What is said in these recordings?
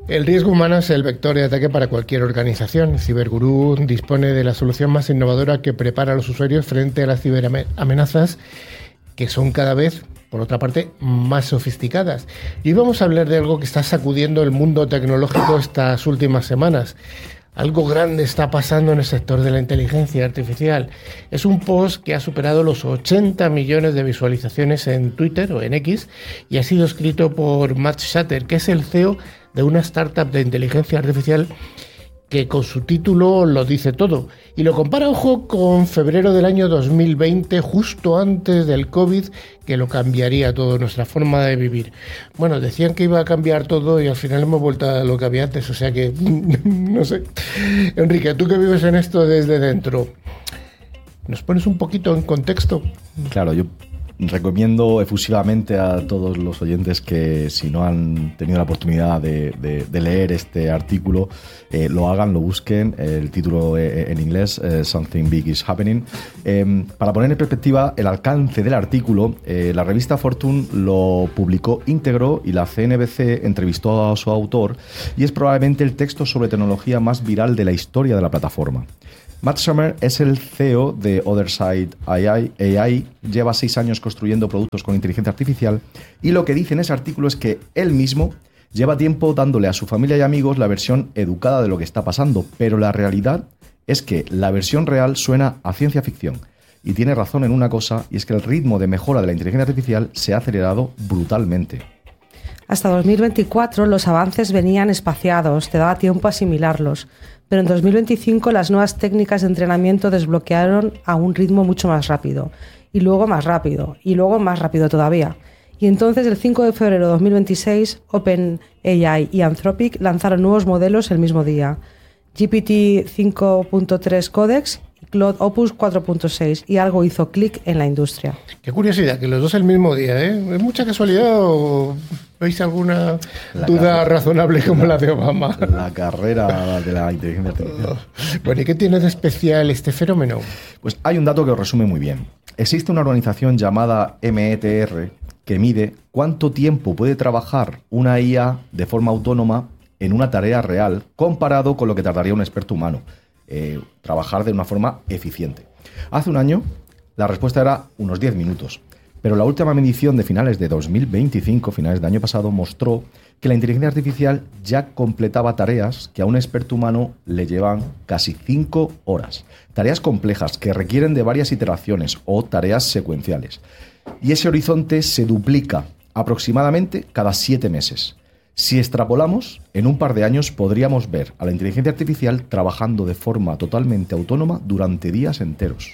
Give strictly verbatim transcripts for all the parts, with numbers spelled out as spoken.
El riesgo humano es el vector de ataque para cualquier organización. Cyberguru dispone de la solución más innovadora que prepara a los usuarios frente a las ciberamenazas, que son cada vez, por otra parte, más sofisticadas. Y vamos a hablar de algo que está sacudiendo el mundo tecnológico estas últimas semanas. Algo grande está pasando en el sector de la inteligencia artificial. Es un post que ha superado los ochenta millones de visualizaciones en Twitter o en X y ha sido escrito por Matt Shatter, que es el C E O de una startup de inteligencia artificial que con su título lo dice todo. Y lo compara, ojo, con febrero del año dos mil veinte, justo antes del COVID, que lo cambiaría todo, nuestra forma de vivir. Bueno, decían que iba a cambiar todo y al final hemos vuelto a lo que había antes, o sea que, no sé. Enrique, tú que vives en esto desde dentro, ¿nos pones un poquito en contexto? Claro, yo recomiendo efusivamente a todos los oyentes que, si no han tenido la oportunidad de, de, de leer este artículo, eh, lo hagan, lo busquen. El título eh, en inglés, eh, Something Big is Happening. Eh, para poner en perspectiva el alcance del artículo, eh, la revista Fortune lo publicó íntegro y la C N B C entrevistó a su autor, y es probablemente el texto sobre tecnología más viral de la historia de la plataforma. Matt Sommer es el C E O de Otherside A I, lleva seis años construyendo productos con inteligencia artificial, y lo que dice en ese artículo es que él mismo lleva tiempo dándole a su familia y amigos la versión educada de lo que está pasando, pero la realidad es que la versión real suena a ciencia ficción. Y tiene razón en una cosa, y es que el ritmo de mejora de la inteligencia artificial se ha acelerado brutalmente. Hasta dos mil veinticuatro los avances venían espaciados, te daba tiempo a asimilarlos. Pero en dos mil veinticinco las nuevas técnicas de entrenamiento desbloquearon a un ritmo mucho más rápido, y luego más rápido, y luego más rápido todavía. Y entonces, el cinco de febrero de dos mil veintiséis, OpenAI y Anthropic lanzaron nuevos modelos el mismo día: G P T cinco punto tres Codex y Claude Opus cuatro punto seis, y algo hizo clic en la industria. Qué curiosidad, que los dos el mismo día, ¿eh? ¿Es mucha casualidad o veis alguna la duda carrera, razonable como la, la de Obama? La carrera de la inteligencia artificial. Bueno, ¿y qué tiene de especial este fenómeno? Pues hay un dato que os resume muy bien. Existe una organización llamada M E T R que mide cuánto tiempo puede trabajar una I A de forma autónoma en una tarea real comparado con lo que tardaría un experto humano. Eh, trabajar de una forma eficiente. Hace un año la respuesta era unos diez minutos, pero la última medición de finales de dos mil veinticinco, finales del año pasado, mostró que la inteligencia artificial ya completaba tareas que a un experto humano le llevan casi cinco horas. Tareas complejas que requieren de varias iteraciones o tareas secuenciales. Y ese horizonte se duplica aproximadamente cada siete meses. Si extrapolamos, en un par de años podríamos ver a la inteligencia artificial trabajando de forma totalmente autónoma durante días enteros.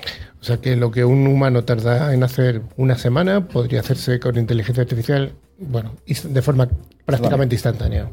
O sea que lo que un humano tarda en hacer una semana podría hacerse con inteligencia artificial, bueno, de forma prácticamente instantánea.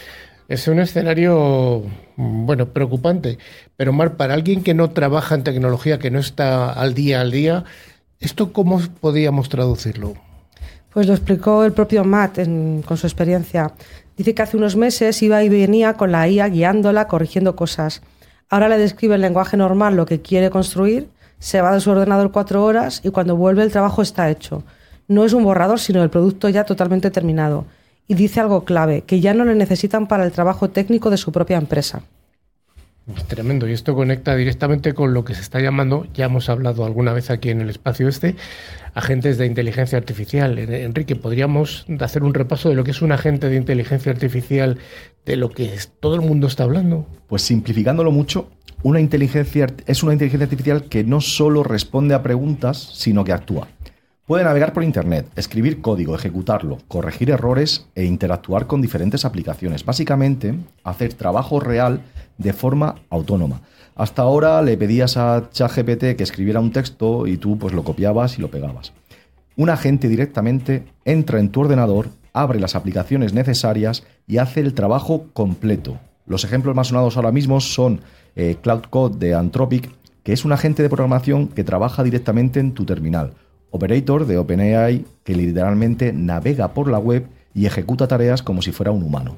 Es un escenario, bueno, preocupante. Pero Mar, para alguien que no trabaja en tecnología, que no está al día al día, ¿esto cómo podríamos traducirlo? Pues lo explicó el propio Matt en, con su experiencia. Dice que hace unos meses iba y venía con la I A guiándola, corrigiendo cosas. Ahora le describe en lenguaje normal lo que quiere construir, se va de su ordenador cuatro horas y cuando vuelve el trabajo está hecho. No es un borrador, sino el producto ya totalmente terminado. Y dice algo clave, que ya no le necesitan para el trabajo técnico de su propia empresa. Tremendo, y esto conecta directamente con lo que se está llamando, ya hemos hablado alguna vez aquí en el espacio este, agentes de inteligencia artificial. Enrique, ¿podríamos hacer un repaso de lo que es un agente de inteligencia artificial, de lo que es, todo el mundo está hablando? Pues simplificándolo mucho, una inteligencia es una inteligencia artificial que no solo responde a preguntas, sino que actúa. Puede navegar por Internet, escribir código, ejecutarlo, corregir errores e interactuar con diferentes aplicaciones. Básicamente, hacer trabajo real de forma autónoma. Hasta ahora le pedías a ChatGPT que escribiera un texto y tú pues lo copiabas y lo pegabas. Un agente directamente entra en tu ordenador, abre las aplicaciones necesarias y hace el trabajo completo. Los ejemplos más sonados ahora mismo son eh, Cloud Code de Anthropic, que es un agente de programación que trabaja directamente en tu terminal. Operator de OpenAI, que literalmente navega por la web y ejecuta tareas como si fuera un humano.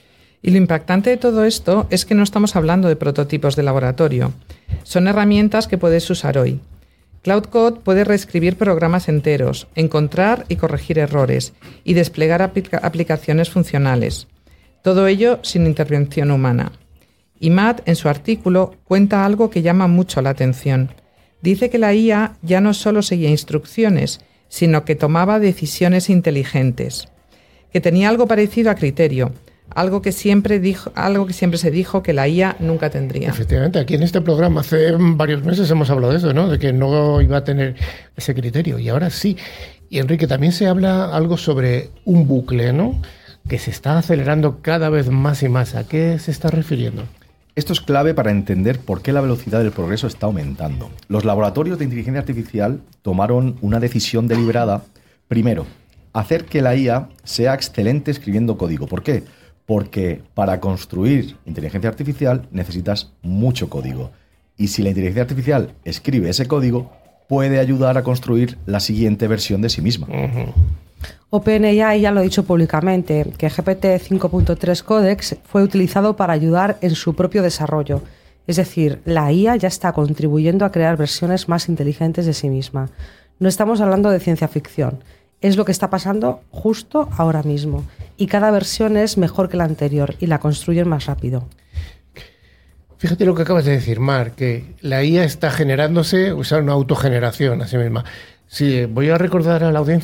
Y lo impactante de todo esto es que no estamos hablando de prototipos de laboratorio. Son herramientas que puedes usar hoy. Cloud Code puede reescribir programas enteros, encontrar y corregir errores y desplegar aplica- aplicaciones funcionales. Todo ello sin intervención humana. Y Matt, en su artículo, cuenta algo que llama mucho la atención. Dice que la I A ya no solo seguía instrucciones, sino que tomaba decisiones inteligentes, que tenía algo parecido a criterio, algo que siempre dijo, algo que siempre se dijo que la I A nunca tendría. Efectivamente, aquí en este programa hace varios meses hemos hablado de eso, ¿no? De que no iba a tener ese criterio, y ahora sí. Y Enrique, también se habla algo sobre un bucle, ¿no? Que se está acelerando cada vez más y más. ¿A qué se está refiriendo? Esto es clave para entender por qué la velocidad del progreso está aumentando. Los laboratorios de inteligencia artificial tomaron una decisión deliberada. Primero, hacer que la I A sea excelente escribiendo código. ¿Por qué? Porque para construir inteligencia artificial necesitas mucho código. Y si la inteligencia artificial escribe ese código, puede ayudar a construir la siguiente versión de sí misma. Uh-huh. OpenAI ya lo ha dicho públicamente, que G P T cinco punto tres Codex fue utilizado para ayudar en su propio desarrollo. Es decir, la I A ya está contribuyendo a crear versiones más inteligentes de sí misma. No estamos hablando de ciencia ficción. Es lo que está pasando justo ahora mismo. Y cada versión es mejor que la anterior y la construyen más rápido. Fíjate lo que acabas de decir, Mar, que la I A está generándose, o sea, una autogeneración a sí misma. Sí, voy a recordar a la audiencia